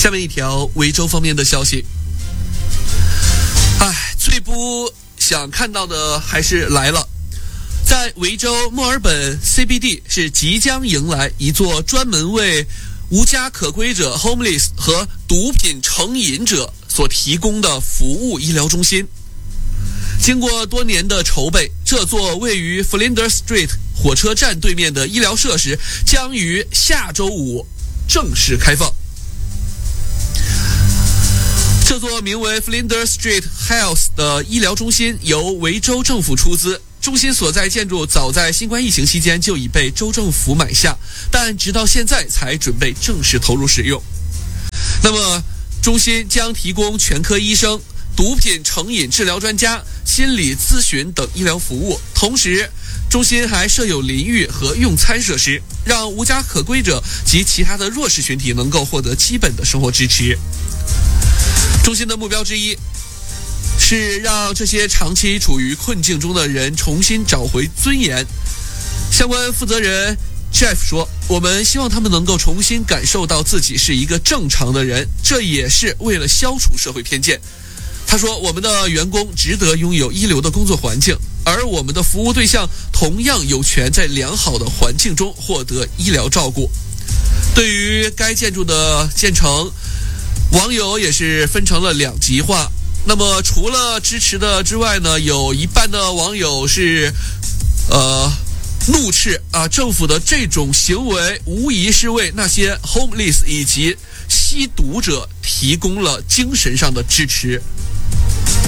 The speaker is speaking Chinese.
下面一条维州方面的消息。最不想看到的还是来了。在维州墨尔本 CBD 是即将迎来一座专门为无家可归者 homeless 和毒品成瘾者所提供的服务医疗中心。经过多年的筹备，这座位于 Flinders Street 火车站对面的医疗设施将于下周五正式开放。这座名为 Flinders Street Health 的医疗中心由维州政府出资，中心所在建筑早在新冠疫情期间就已被州政府买下，但直到现在才准备正式投入使用。那么，中心将提供全科医生、毒品成瘾治疗专家、心理咨询等医疗服务，同时中心还设有淋浴和用餐设施，让无家可归者及其他的弱势群体能够获得基本的生活支持。中心的目标之一是让这些长期处于困境中的人重新找回尊严。相关负责人 Jeff 说，我们希望他们能够重新感受到自己是一个正常的人，这也是为了消除社会偏见。他说，我们的员工值得拥有一流的工作环境，而我们的服务对象同样有权在良好的环境中获得医疗照顾。对于该建筑的建成，网友也是分成了两极化。那么除了支持的之外呢，有一半的网友是怒斥政府的这种行为无疑是为那些 homeless 以及吸毒者提供了精神上的支持。